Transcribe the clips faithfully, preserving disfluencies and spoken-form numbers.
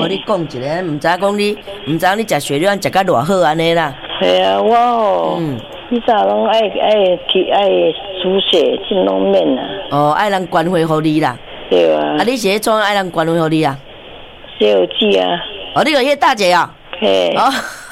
无你讲一下，唔知讲你，唔知你食雪料食甲偌好安尼啦。 系啊，我哦，嗯，你早拢爱爱去爱煮血进拢面啊。 哦，爱人关怀互你啦。 对啊。 啊，你是创爱人关怀互你啊？ 西游记啊。哦， 你个迄大姐啊？ 嘿。哦。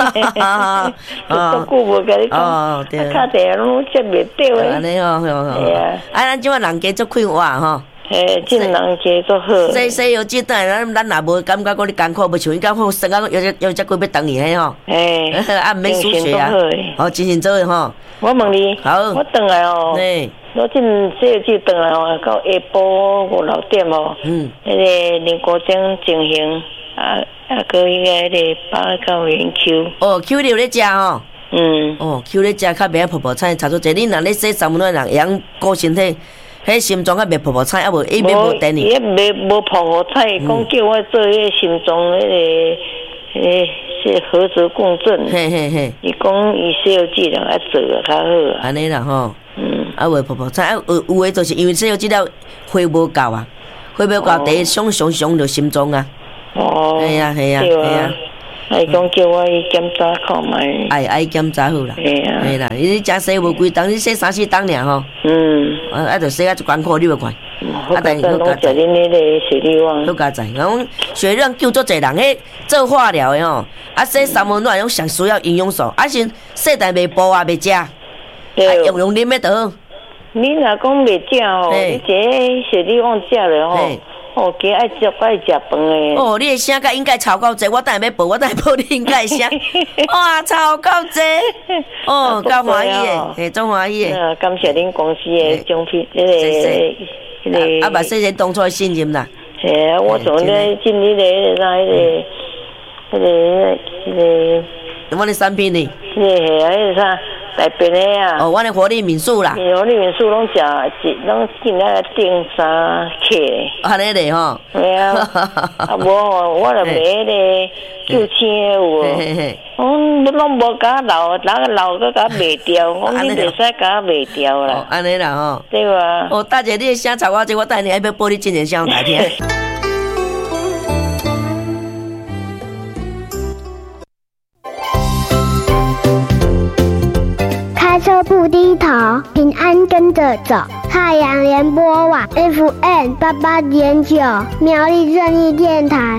都顾无甲你讲。哦，对。卡地拢接袂到诶。 安尼哦，吼。系啊。啊，咱即摆人家足快活吼。 嘿，真人家足好。 西西游记等下咱咱若无感觉讲你艰苦，无像伊讲好生啊，有只有只几要等伊嘿吼。嘿。啊，毋免输血啊。哦，精神做诶吼。 我问你。好。我转来哦。嘿。我进西游记转来哦，到下晡五六点哦。嗯。迄个林国正情形啊啊，个迄个迄个八九元 Q。 哦 ，Q 你有咧食吼。嗯。哦 ，Q 咧食较袂泡泡菜，差足济。你若咧洗三温暖人会晓顾身体。迄心脏较袂泡泡菜，啊无伊袂无电哩。 伊袂无泡泡菜，讲叫我做迄个心脏迄个迄是核磁共振。嘿嘿嘿。伊讲伊西游记人爱做啊较好啊。 安尼啦吼。嗯。啊袂泡泡菜，啊有有诶就是因为西游记了火无够啊，火无够，第一伤伤伤着心脏啊。哦。系啊系啊系啊。伊讲叫我去检查看卖，爱爱检查好啦，系啊，系啦，你食洗无几档，你洗三四档尔吼，嗯，啊，啊，着洗啊一艰苦，你袂看， 啊，但是拢食恁迄个雪莉旺， 都加在，讲雪莉旺救足济人，迄做化疗的吼，啊，洗三温暖用上需要营养素，啊，先洗但袂补啊，袂食，啊，用用啉的就好。 你若讲袂食吼，你这雪莉旺食了吼。哦，加爱食爱食饭诶。 哦，你诶声甲应该超够济，我等下要报，我等下报你应该声。哇，超够济！哦，够欢喜诶，嘿，足欢喜诶。 啊，感谢恁公司诶奖品，迄个迄个。啊，嘛，谢谢当初诶信任啦。 嘿啊，我从咧进迄个迄个迄个迄个迄个。 我咧产品呢？ 迄个嘿啊，迄个啥？台北的啊！ 哦，我的活力民宿啦， 活力民宿拢食一拢进来订三客。 安尼嘞吼。 系啊，啊无吼，我著买迄个九千有无？我拢无甲留，哪个留个甲卖掉？我你袂使甲卖掉啦。 安尼啦吼。 对吧？ 哦，大姐，你的声吵我这，我等下要报你真人声大听。 开车不低头，平安跟着走。太阳联播网 F M 八八点九，苗栗正义电台。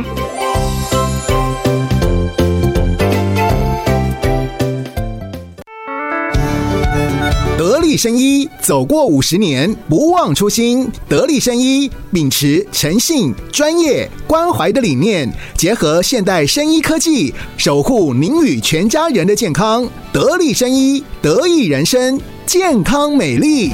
得力生医走过五十年，不忘初心。得力生医秉持诚信、专业、关怀的理念，结合现代生医科技，守护您与全家人的健康。得力生医，得益人生，健康美丽。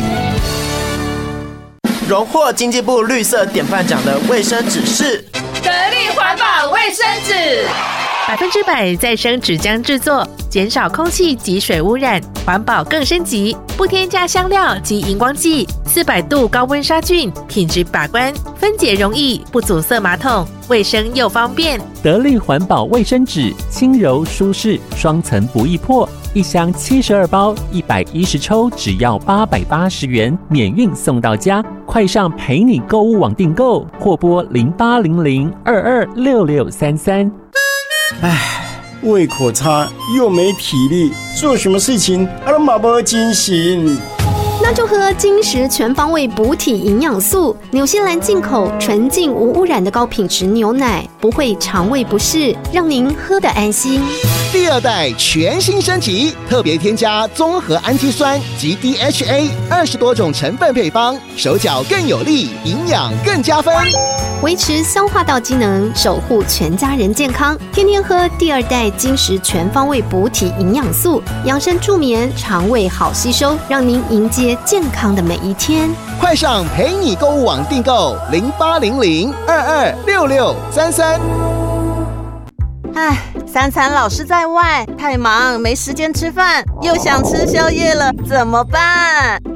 荣获经济部绿色典范奖的卫生纸是得力环保卫生纸。 百分之百再生纸浆制作，减少空气及水污染，环保更升级，不添加香料及荧光剂，四百度高温杀菌，品质把关，分解容易，不阻塞马桶，卫生又方便。 得力环保卫生纸，轻柔舒适，双层不易破，一箱七十二包，一百一十抽，只要八百八十元，免运送到家。快上陪你购物网订购，或拨零八零零二二六六三三。 唉，胃口差又没体力，做什么事情啊都马不精神。 那就喝金石全方位补体营养素，纽西兰进口纯净无污染的高品质牛奶，不会肠胃不适，让您喝得安心。 第二代全新升级，特别添加综合氨基酸及 D H A 二十多种成分配方，手脚更有力，营养更加分， 维持消化道机能，守护全家人健康。天天喝第二代金石全方位补体营养素，养生助眠，肠胃好吸收，让您迎接健康的每一天。 快上陪你购物网订购零八零零二二六六三三。 唉，三餐老是在外，太忙没时间吃饭，又想吃宵夜了，怎么办？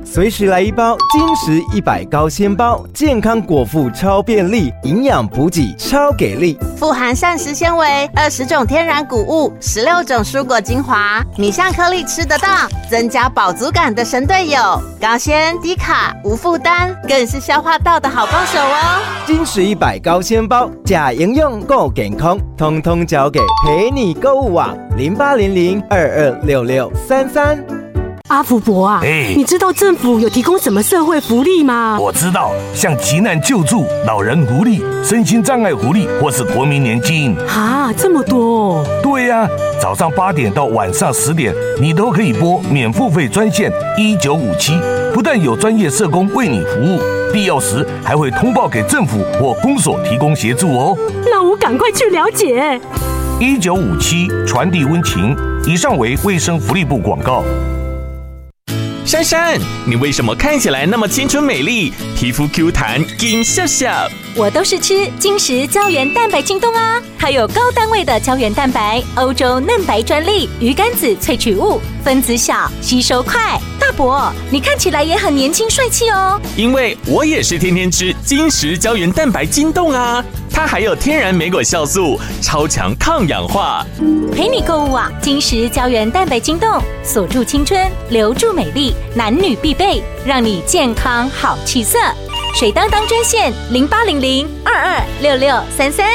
随时来一包金石一百高纤包，健康果腹超便利，营养补给超给力， 富含膳食纤维、二十种天然谷物、十六种蔬果精华，米香颗粒吃得到，增加饱足感的神队友。高纤、低卡、无负担，更是消化道的好帮手哦。 金石一百高纤包，假营养够健康，通通交给陪你购物网零八零零二二六六三三。 阿福伯啊，欸、你知道政府有提供什么社会福利吗？ 我知道，像急难救助、老人福利、身心障碍福利，或是国民年金。 啊，这么多！ 对呀、啊，早上八点到晚上十点，你都可以拨免付费专线一九五七，不但有专业社工为你服务，必要时还会通报给政府或公所提供协助哦。 那我赶快去了解。 一九五七传递温情，以上为卫生福利部广告。 珊珊，你为什么看起来那么青春美丽，皮肤 Q 弹，金笑笑？ 我都是吃金石胶原蛋白晶冻啊，它有高单位的胶原蛋白，欧洲嫩白专利，鱼肝子萃取物，分子小，吸收快。大伯，你看起来也很年轻帅气哦。 因为我也是天天吃金石胶原蛋白晶冻啊，它还有天然莓果酵素，超强抗氧化。 陪你购物啊，金石胶原蛋白晶冻，锁住青春，留住美丽，男女必备，让你健康好气色。水当当专线零八零零二二六六三三。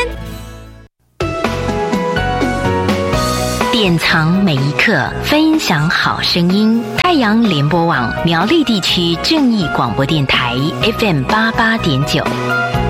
典藏每一刻，分享好声音。太阳联播网苗栗地区正义广播电台 F M 八八点九。